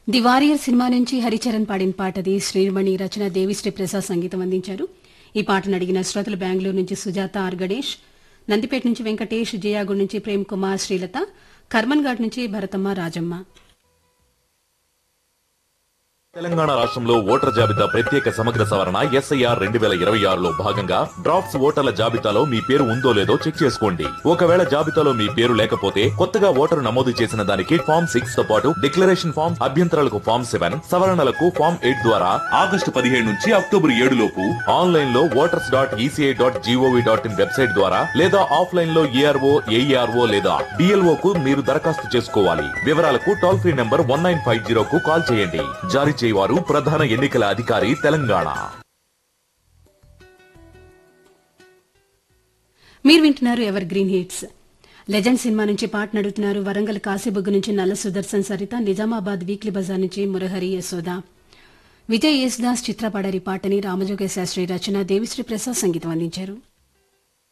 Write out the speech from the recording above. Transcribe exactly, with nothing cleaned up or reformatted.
The warrior cinema నుంచి హరిచరణ్ పాడిన పాటది. శ్రీమణి రచన, దేవిశ్రీ ప్రసాద్ సంగీతం అందించారు. ఈ పాటను అడిగిన శ్రోతలు బెంగళూరు నుంచి సుజాత ఆర్ గణేష్, నందిపేట నుంచి వెంకటేష్, జయాగూడ్ నుంచి ప్రేమ్ కుమార్, శ్రీలత, కర్మన్ ఘాట్ నుంచి భరతమ్మ, రాజమ్మ. తెలంగాణ రాష్ట్రంలో ఓటర్ జాబితా ప్రత్యేక సమగ్ర సవరణ ఎస్ఐఆర్ రెండు వేల ఇరవై ఆరులో భాగంగా డ్రాఫ్ట్స్ ఓటర్ల జాబితాలో మీ పేరు ఉందో లేదో చెక్ చేసుకోండి. ఒకవేళ జాబితాలో మీ పేరు లేకపోతే కొత్తగా ఓటరు నమోదు చేసిన దానికి ఫామ్ సిక్స్ తో పాటు డిక్లరేషన్ ఫామ్, అభ్యంతరాలకు ఫామ్ సెవెన్, సవరణలకు ఫామ్ ఎయిట్ ద్వారా ఆగస్టు పదిహేడు నుంచి అక్టోబర్ ఏడు లోపు ఆన్లైన్ లో voters dot ECI dot GOV dot in website ద్వారా లేదా ఆఫ్లైన్ లో ఏఆర్ఓ, ఏఈఆర్ఓ లేదా డిఎల్ఓ కు మీరు దరఖాస్తు చేసుకోవాలి. వివరాలకు toll free number one nine five zero కు కాల్ చేయండి. జారీ వారు ప్రధాన ఎన్నికల అధికారి, తెలంగాణ. మీరు వింటున్నారు ever green hits. Legend cinema నుంచి పాట నడుతున్నారు. వరంగల్ కాశీబుగ్గు నుంచి నల్ల సుదర్శన్, సరిత, నిజామాబాద్ వీక్లీ బజార్ నుంచి మురహరి, యశోద. విజయ్ యేసుదాస్ చిత్రపడారి పాటని రామజోగ శాస్త్రి రచన, దేవిశ్రీ ప్రసాద్ సంగీతం అందించారు.